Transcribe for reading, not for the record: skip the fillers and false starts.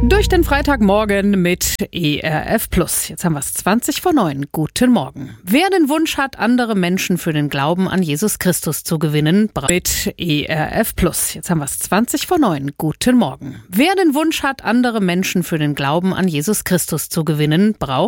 Durch den Freitagmorgen mit ERF Plus. Jetzt haben wir es 20:09. Guten Morgen. Wer den Wunsch hat, andere Menschen für den Glauben an Jesus Christus zu gewinnen, mit ERF Plus. Jetzt haben wir es 20:09. Guten Morgen. Wer den Wunsch hat, andere Menschen für den Glauben an Jesus Christus zu gewinnen, braucht